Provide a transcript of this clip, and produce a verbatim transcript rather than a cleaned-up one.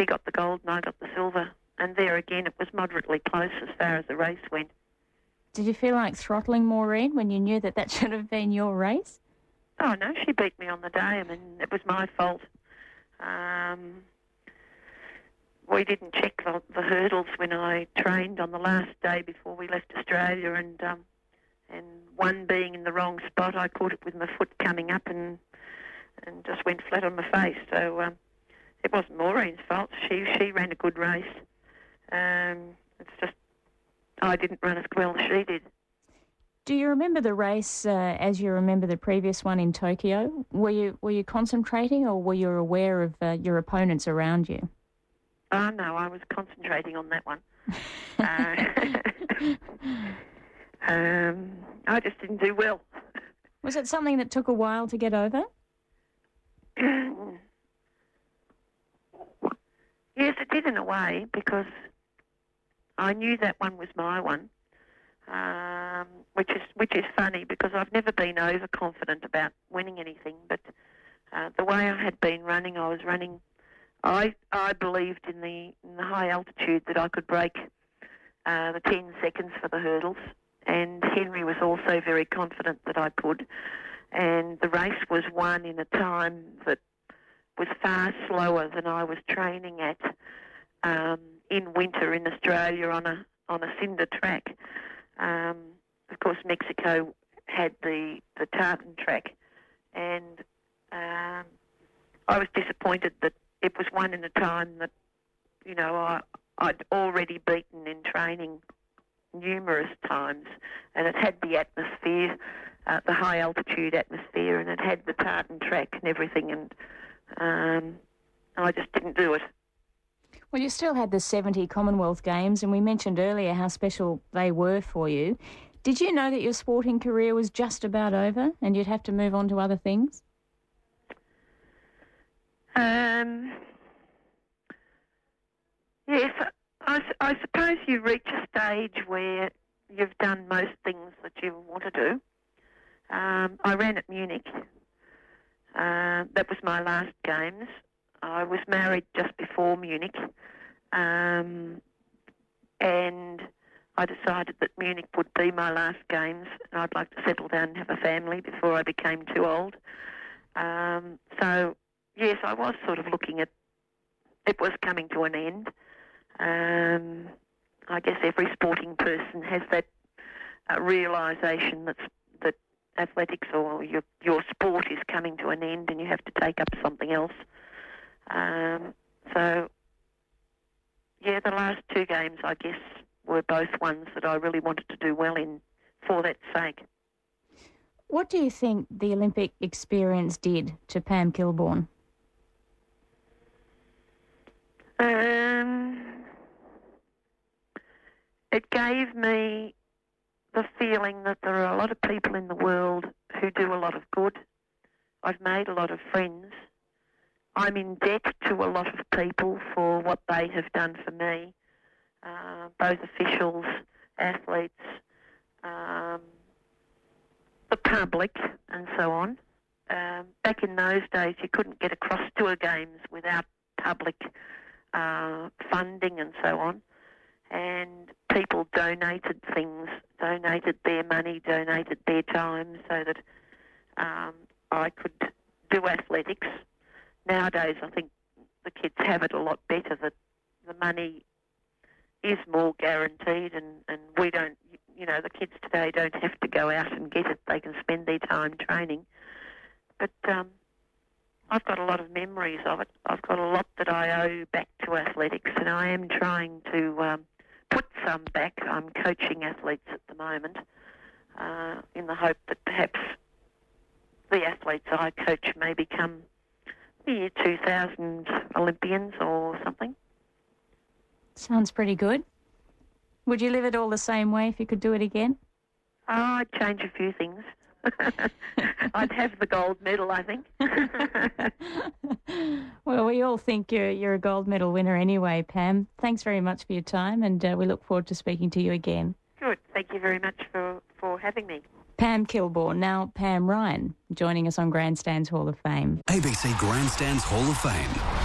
she got the gold and I got the silver. And there again, it was moderately close as far as the race went. Did you feel like throttling Maureen when you knew that that should have been your race? Oh, no, she beat me on the day. I mean, it was my fault. Um, we didn't check the, the hurdles when I trained on the last day before we left Australia, and um, and one being in the wrong spot, I caught it with my foot coming up and and just went flat on my face. So um, it wasn't Maureen's fault. She she ran a good race. Um, it's just I didn't run as well as she did. Do you remember the race uh, as you remember the previous one in Tokyo? Were you were you concentrating, or were you aware of uh, your opponents around you? Oh, no, I was concentrating on that one. uh, um, I just didn't do well. Was it something that took a while to get over? Yes, it did in a way, because I knew that one was my one, um, which is which is funny because I've never been overconfident about winning anything. But uh, the way I had been running, I was running. I I believed in the in the high altitude that I could break uh, the ten seconds for the hurdles, and Henry was also very confident that I could. And the race was won in a time that was far slower than I was training at um, in winter in Australia on a on a cinder track. Um, of course, Mexico had the the tartan track, and um, I was disappointed that it was won in a time that, you know, I, I'd already beaten in training numerous times, and it had the atmosphere, uh, the high altitude atmosphere, and it had the tartan track and everything, and um, I just didn't do it. Well, you still had the seventy Commonwealth Games, and we mentioned earlier how special they were for you. Did you know that your sporting career was just about over and you'd have to move on to other things? Um, yes, I, I suppose you reach a stage where you've done most things that you want to do. Um, I ran at Munich. Uh, that was my last games. I was married just before Munich, um, and I decided that Munich would be my last games, and I'd like to settle down and have a family before I became too old. Um, so, yes, I was sort of looking at, it was coming to an end. Um, I guess every sporting person has that uh, realisation that's, that athletics or your your sport is coming to an end and you have to take up something else. Um, so, yeah, the last two games, I guess, were both ones that I really wanted to do well in for that sake. What do you think the Olympic experience did to Pam Kilbourne? Um, it gave me the feeling that there are a lot of people in the world who do a lot of good. I've made a lot of friends. I'm in debt to a lot of people for what they have done for me, uh, both officials, athletes, um, the public, and so on. Um, back in those days, you couldn't get across Tour Games without public uh, funding and so on. And people donated things, donated their money, donated their time so that um, I could do athletics. Nowadays, I think the kids have it a lot better, that the money is more guaranteed and, and we don't, you know, the kids today don't have to go out and get it. They can spend their time training. But um, I've got a lot of memories of it. I've got a lot that I owe back to athletics, and I am trying to um, put some back. I'm coaching athletes at the moment uh, in the hope that perhaps the athletes I coach may become the year two thousand Olympians or something. Sounds pretty good. Would you live it all the same way if you could do it again? Oh, I'd change a few things. I'd have the gold medal, I think. Well, we all think you're you're a gold medal winner anyway, Pam. Thanks very much for your time, and uh, we look forward to speaking to you again. Good. Thank you very much for, for having me. Pam Kilbourne, now Pam Ryan, joining us on Grandstands Hall of Fame. A B C Grandstands Hall of Fame.